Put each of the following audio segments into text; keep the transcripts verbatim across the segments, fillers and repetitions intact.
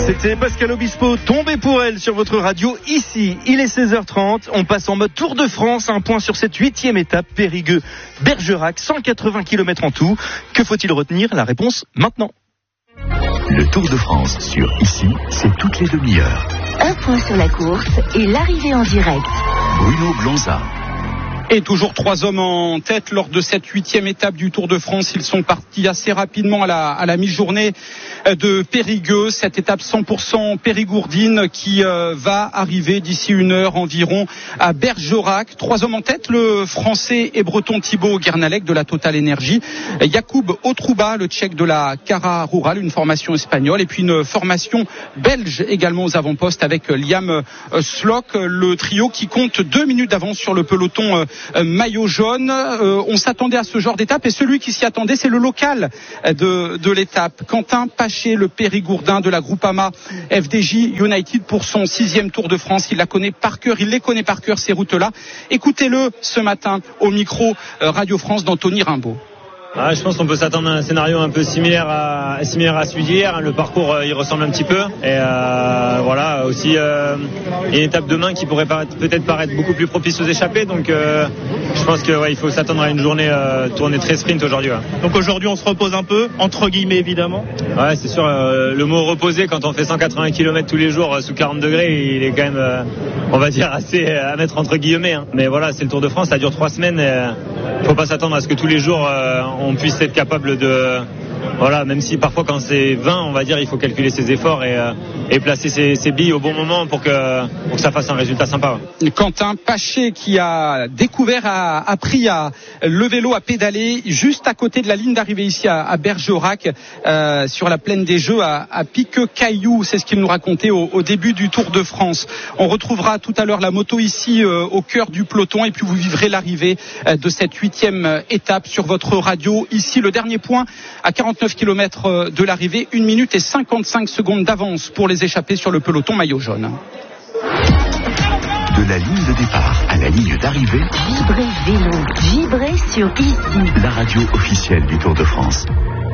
C'était Pascal Obispo, tombé pour elle sur votre radio. Ici, il est seize heures trente. On passe en mode Tour de France. Un point sur cette huitième étape, Périgueux-Bergerac, cent quatre-vingts kilomètres en tout. Que faut-il retenir? La réponse maintenant. Le Tour de France sur Ici, c'est toutes les demi-heures. Un point sur la course et l'arrivée en direct. Bruno Blonza. Et toujours trois hommes en tête lors de cette huitième étape du Tour de France. Ils sont partis assez rapidement à la, à la mi-journée de Périgueux. Cette étape cent pour cent périgourdine qui euh, va arriver d'ici une heure environ à Bergerac. Trois hommes en tête, le français et breton Thibaut Guernalec de la Total Energy, Jakub Otrouba, le tchèque de la Cara Rural, une formation espagnole, et puis une formation belge également aux avant-postes avec Liam Slock, le trio qui compte deux minutes d'avance sur le peloton euh, maillot jaune. Euh, on s'attendait à ce genre d'étape et celui qui s'y attendait, c'est le local de, de l'étape, Quentin Paché, le périgourdin de la Groupama F D J United pour son sixième Tour de France. Il la connaît par cœur, il les connaît par cœur ces routes-là. Écoutez-le ce matin au micro euh, Radio France d'Anthony Rimbaud. Ah, je pense qu'on peut s'attendre à un scénario un peu similaire à, similaire à celui d'hier. Le parcours, euh, il ressemble un petit peu. Et euh, voilà, aussi euh, une étape demain qui pourrait paraître, peut-être paraître beaucoup plus propice aux échappées. Donc euh, je pense qu'il ouais, faut s'attendre à une journée euh, tournée très sprint aujourd'hui. Ouais. Donc aujourd'hui, on se repose un peu, entre guillemets évidemment. Ouais, c'est sûr. Euh, le mot reposer, quand on fait cent quatre-vingts kilomètres tous les jours euh, sous quarante degrés, il est quand même, euh, on va dire, assez à mettre entre guillemets. Hein. Mais voilà, c'est le Tour de France, ça dure trois semaines. Il euh, faut pas s'attendre à ce que tous les jours euh, on puisse être capable de, voilà, même si parfois quand c'est vingt, on va dire, il faut calculer ses efforts et, euh, et placer ses, ses billes au bon moment pour que, pour que ça fasse un résultat sympa. Ouais. Quentin Paché qui a découvert, a appris à le vélo, à pédaler juste à côté de la ligne d'arrivée ici à, à Bergerac, euh, sur la plaine des Jeux à, à Piqueux-Cailloux. C'est ce qu'il nous racontait au, au début du Tour de France. On retrouvera tout à l'heure la moto ici euh, au cœur du peloton et puis vous vivrez l'arrivée euh, de cette huitième étape sur votre radio. Ici, le dernier point à quarante-neuf kilomètres de l'arrivée, une minute et cinquante-cinq secondes d'avance pour les échappés sur le peloton maillot jaune. De la ligne de départ à la ligne d'arrivée, Vibrez vélo, vibrez sur Ici. La radio officielle du Tour de France.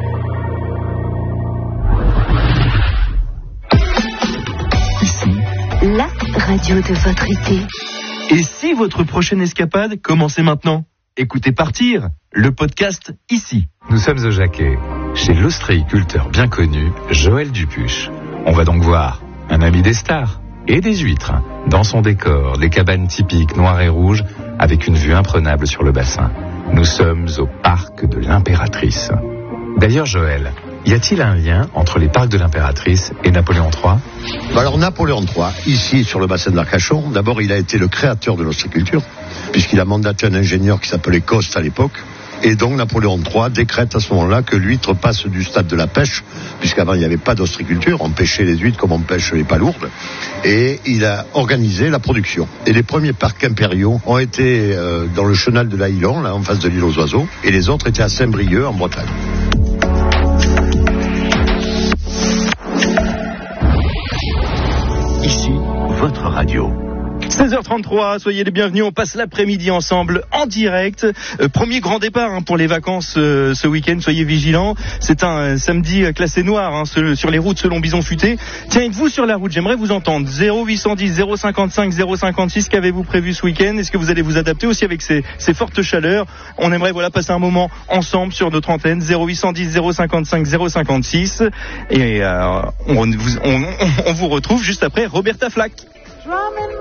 Ici, La radio de votre été. Et si votre prochaine escapade commençait maintenant? Écoutez Partir, le podcast Ici. Nous sommes au Jacquet, chez l'ostréiculteur bien connu, Joël Dupuche. On va donc voir un ami des stars et des huîtres. Dans son décor, des cabanes typiques noires et rouges avec une vue imprenable sur le bassin. Nous sommes au parc de l'Impératrice. D'ailleurs, Joël, y a-t-il un lien entre les parcs de l'Impératrice et Napoléon trois? Alors Napoléon trois, ici sur le bassin de l'Arcachon, d'abord il a été le créateur de l'ostréiculture, puisqu'il a mandaté un ingénieur qui s'appelait Coste à l'époque. Et donc Napoléon trois décrète à ce moment-là que l'huître passe du stade de la pêche, puisqu'avant il n'y avait pas d'ostréiculture, on pêchait les huîtres comme on pêche les palourdes, et il a organisé la production. Et les premiers parcs impériaux ont été euh, dans le chenal de l'Ailon, là en face de l'île aux oiseaux, et les autres étaient à Saint-Brieuc en Bretagne. Ici, votre radio. seize heures trente-trois, soyez les bienvenus, on passe l'après-midi ensemble en direct. Euh, premier grand départ hein, pour les vacances euh, ce week-end, soyez vigilants. C'est un euh, samedi euh, classé noir hein, ce, sur les routes selon Bison Futé. Tiens, êtes-vous sur la route? J'aimerais vous entendre. zéro huit cent dix zéro cinquante-cinq zéro cinquante-six, qu'avez-vous prévu ce week-end? Est-ce que vous allez vous adapter aussi avec ces, ces fortes chaleurs? On aimerait voilà passer un moment ensemble sur notre antenne. Zéro huit cent dix zéro cinquante-cinq zéro cinquante-six. Et euh, on, vous, on, on vous retrouve juste après Roberta Flack.